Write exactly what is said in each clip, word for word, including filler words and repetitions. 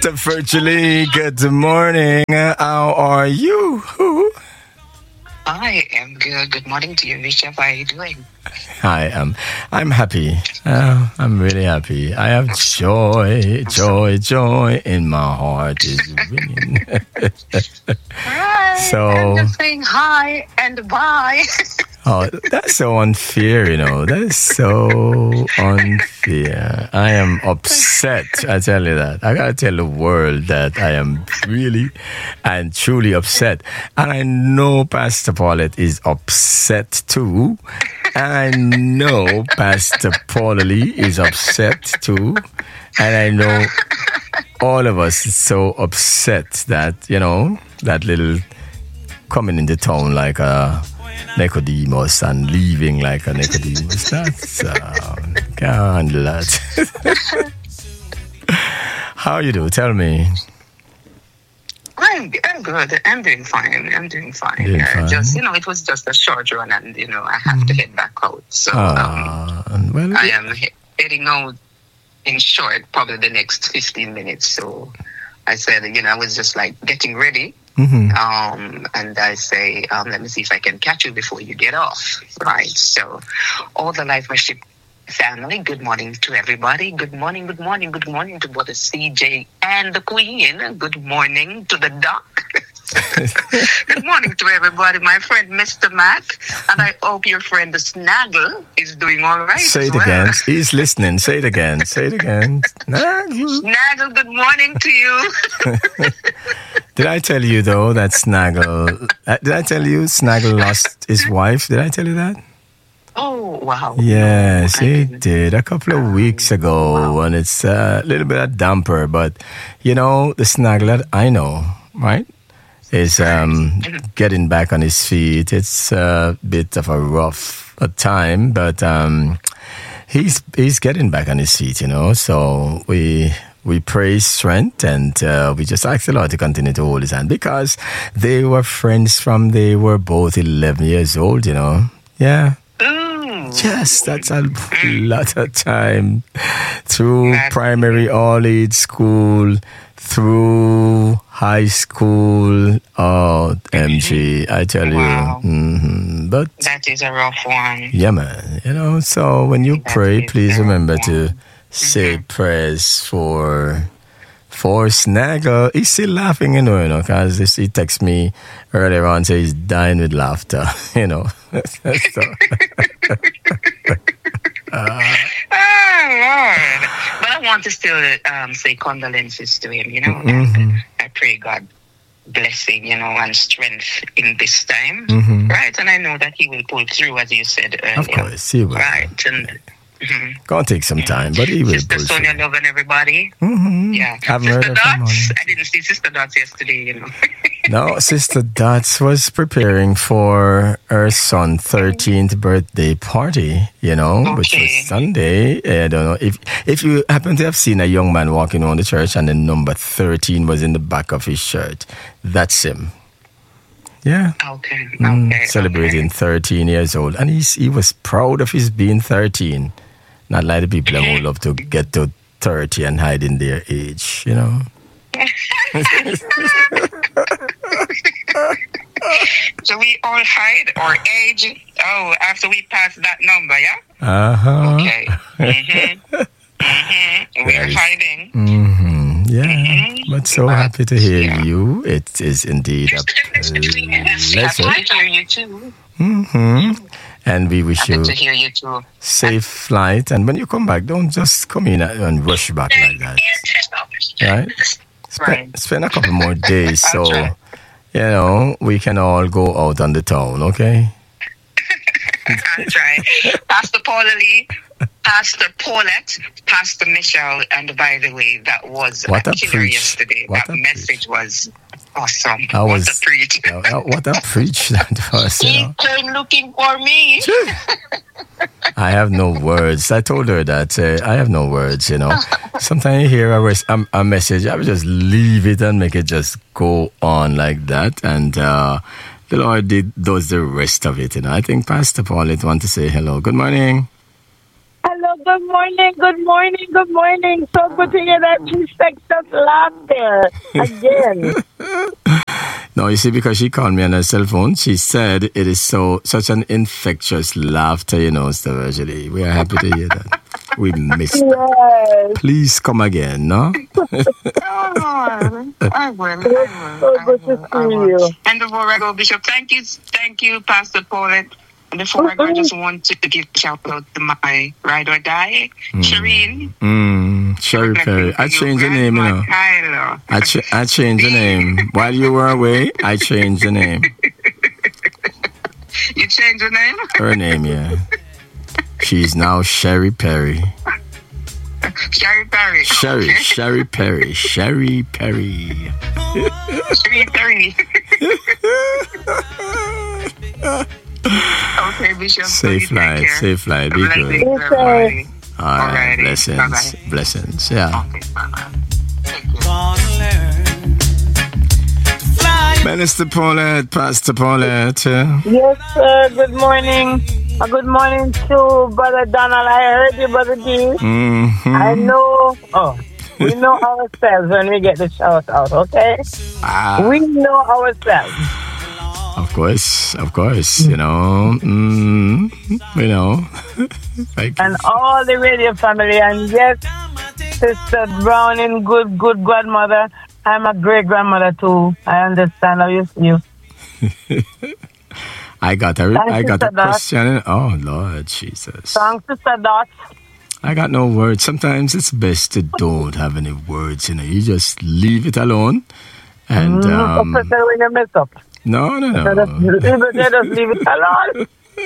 Virtually, good morning. How are you? I am good. Good morning to you, Bishop. How are you doing? I am. I'm happy. Uh, I'm really happy. I have joy, joy, joy in my heart is ringing. Right. So, I'm just saying hi and bye. Oh, that's so unfair, you know. That is so unfair. I am upset. I tell you that. I gotta tell the world that I am really and truly upset. And I know Pastor Paulette is upset too. And I know Pastor Paulie is upset too. And I know all of us is so upset that, you know, that little coming into town like a Nicodemus and leaving like a Nicodemus. That's uh, can't handle that. How you do? Tell me. I'm, I'm good. I'm doing fine. I'm doing fine. Doing uh, fine. Just, you know, it was just a short run and, you know, I have mm. to head back out. So uh, um, well, I am he- heading out in short, probably the next fifteen minutes. So I said, you know, I was just like getting ready. Mm-hmm. Um, and I say, um, let me see if I can catch you before you get off. Right. So all the Life Worship family, good morning to everybody. Good morning, good morning, good morning to Brother C J and the Queen. Good morning to the Doc. Good morning to everybody, my friend Mister Mac. And I hope your friend the Snaggle is doing all right. Say it well. again. He's listening. Say it again. Say it again. Snaggle. Snaggle, good morning to you. Did I tell you, though, that Snaggle... Uh, did I tell you Snaggle lost his wife? Did I tell you that? Oh, wow. Yes, he did a couple of weeks ago. Wow. And it's a little bit of damper. But, you know, the Snaggle that I know, right, is um, getting back on his feet. It's a bit of a rough a time, but um, he's he's getting back on his feet, you know. So we... We praise strength and uh, we just ask the Lord to continue to hold his hand because they were friends from they were both eleven years old, you know. Yeah. Ooh. Yes, that's a lot of time. Through primary all-age school, through high school. Oh, M G, I tell wow. you. Mm-hmm. But that is a rough one. Yeah, man. You know, so when you that pray, please remember to say mm-hmm. prayers for for Snaggle. He's still laughing, you know, you know, because he texted me earlier on, so he's dying with laughter, you know. so. uh, oh, Lord. But I want to still um, say condolences to him, you know. Mm-hmm. I pray God blessing, you know, and strength in this time, mm-hmm. right? And I know that he will pull through, as you said earlier. Of course, he will. Right, and... Mm-hmm. Gonna take some time, but he will. Sister Sonia Love and everybody. Mm-hmm. Yeah. Haven't Sister Dots. I didn't see Sister Dots yesterday, you know. No, Sister Dots was preparing for her son's thirteenth birthday party, you know, okay. which was Sunday. I don't know if if you happen to have seen a young man walking around the church and the number thirteen was in the back of his shirt. That's him. Yeah. Okay. Mm, okay. celebrating okay. thirteen years old, and he's he was proud of his being thirteen. Not like the people who love to get to thirty and hide in their age, you know. So we all hide our age. Oh, after we pass that number, yeah. Uh huh. Okay. Mm-hmm. Mm-hmm. We're is, hiding. Mm-hmm. Yeah. Mm-hmm. But so but, happy to hear yeah. you. It is indeed a pleasure. Happy to hear you too. Mm-hmm. And we wish happy you to hear you too. Safe flight. And when you come back, don't just come in and rush back like that. Right? Spend, right. spend a couple more days so, you know, we can all go out on the town, okay? I'll try. Pastor Paula Lee, Pastor Paulette, Pastor Michelle, and by the way, that was what a a killer preach. yesterday. What that a message preach. was awesome. I what was, a preach. uh, what a preach that was, you He know. came looking for me. I have no words. I told her that uh, I have no words, you know. Sometimes you hear a, res- a, a message, I would just leave it and make it just go on like that. And uh, the Lord did, does the rest of it, you know. I think Pastor Paulette want to say hello. Good morning. Hello, good morning, good morning, good morning. So good to hear that infectious laughter again. No, you see, because she called me on her cell phone, she said it is so such an infectious laughter, you know, Sister Virginie. We are happy to hear that. We missed Yes. that. Please come again, no? Oh, I will. I will. So I good will, to I see will. you. And before I go, Bishop, thank you, thank you, Pastor Paulette. And before I go, I just want to give a shout out to my ride or die, mm. Shireen. Mm, Sherry Perry. I changed the name, you know. I, ch- I changed the name. While you were away, I changed the name. You changed the name? Her name, yeah. She's now Sherry Perry. Sherry Perry. Sherry, okay. Sherry Perry. Sherry Perry. Sherry Perry. Okay, Bishop. Safe flight, safe flight. Be good. Okay. All right, Alrighty. Blessings, bye-bye. Blessings. Yeah. Okay, bye-bye. Minister Paulette, Pastor Paulette. Yeah. Yes, sir. Good morning. Uh, good morning to Brother Donald. I heard you, Brother D. Mm-hmm. I know. Oh, we know ourselves when we get the shout out, okay? Ah. We know ourselves. Of course, of course, you know, mm, you know. Thank you. And all the radio family, and yes, Sister Browning, good, good grandmother. I'm a great grandmother too. I understand how you feel. I got a, Thanks, I got a Sister Dot. question. Oh, Lord Jesus. Thanks, Sister Dot. I got no words. Sometimes it's best to don't have any words, you know. You just leave it alone. And, mm, um... especially when you mess up. No, no, no. Let us, let us leave it alone.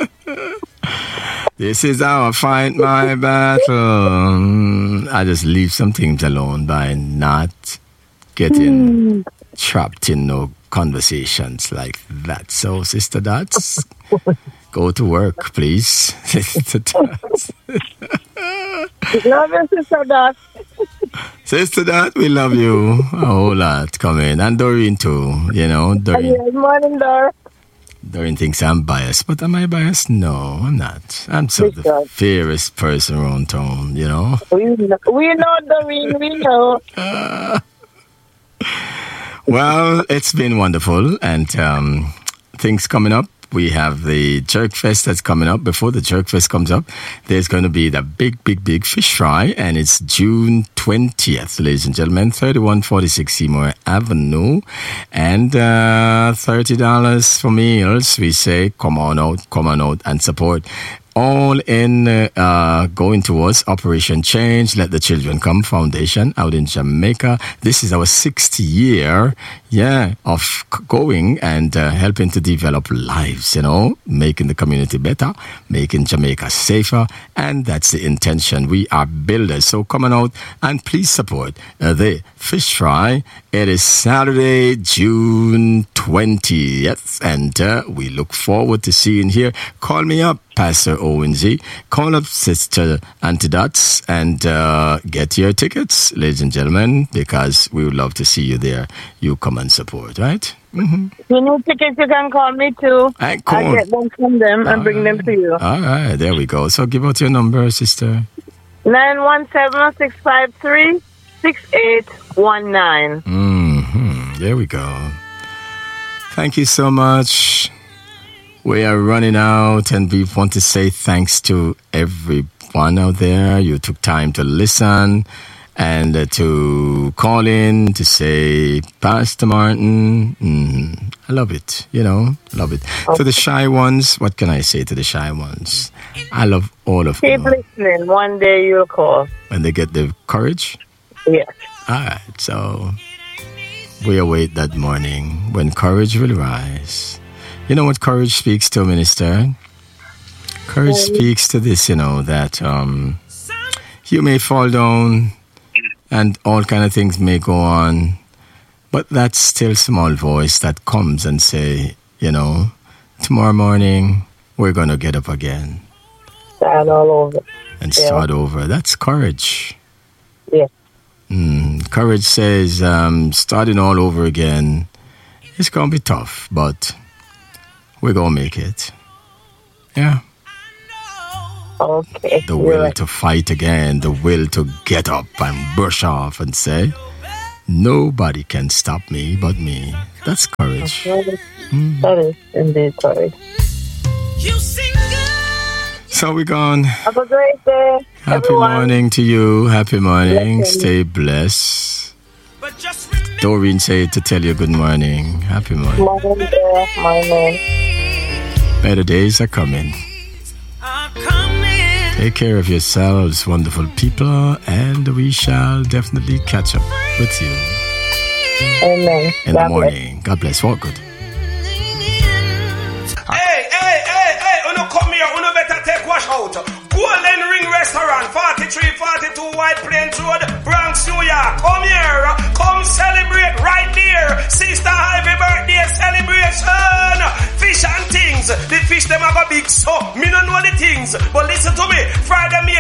This is how I fight my battle. I just leave some things alone by not getting mm. trapped in no conversations like that. So, Sister Dots, go to work, please. Sister Dots. Love you, Sister Dot. Sister Dot, we love you a whole lot. Come in. And Doreen too, you know. Doreen. Good morning, Dor. Doreen thinks I'm biased, but am I biased? No, I'm not. I'm so the God. fairest person around town, you know. We know, we know Doreen, we know. Uh, well, it's been wonderful, and um, things coming up. We have the Jerk Fest that's coming up. Before the Jerk Fest comes up, there's going to be the big, big, big fish fry, and it's June twentieth, ladies and gentlemen, thirty-one forty-six Seymour Avenue, and uh, thirty dollars for meals. We say, come on out, come on out and support. All in uh, uh, going towards Operation Change, Let the Children Come Foundation out in Jamaica. This is our sixth year, yeah, of going and uh, helping to develop lives, you know, making the community better, making Jamaica safer, and that's the intention. We are builders, so come on out and please support uh, the fish fry. It is Saturday, June twentieth, and uh, we look forward to seeing you here. Call me up, Pastor Owen Z. Call up Sister Antidots and uh, get your tickets, ladies and gentlemen, because we would love to see you there. You come and support, right? Mm-hmm. You need tickets, you can call me too. I I'll get them from them and All bring right. them to you. All right, there we go. So give out your number, Sister. nine one seven, six five three, six eight one nine. Mm-hmm. There we go. Thank you so much. We are running out, and we want to say thanks to everyone out there. You took time to listen and uh, to call in to say, Pastor Martin, mm, I love it, you know, love it. Okay. To the shy ones, what can I say to the shy ones? I love all of Keep them. Keep listening. One day you'll call. When they get the courage? Yes. All right, so we await that morning when courage will rise. You know what courage speaks to, Minister? Courage mm. speaks to this, you know, that um, you may fall down and all kind of things may go on, but that still small voice that comes and say, you know, tomorrow morning we're going to get up again. Start all over. And start yeah. over. That's courage. Yeah. Mm, courage says um, starting all over again, it's going to be tough, but we're going to make it. Yeah. Okay. The will right. to fight again, the will to get up and brush off and say, nobody can stop me but me. That's courage. Mm. That is indeed courage. You sing good. So we're gone. Have a great day. Happy everyone. morning to you. Happy morning. Blessing. Stay blessed. But just remember, Doreen said to tell you good morning. Happy morning. Morning, dear. Morning. Better days are coming. are coming. Take care of yourselves, wonderful people, and we shall definitely catch up with you Amen. in God the morning. God bless. Walk good. Hey, hey, hey, hey, uno come here, uno better take wash out. Golden Ring Restaurant, forty-three forty-two White Plains Road, Bronx, New York. Come here, come celebrate right there. Sister Ivy birthday celebration. Fish and things. The fish them are go big, so me don't know the things. But listen to me, Friday me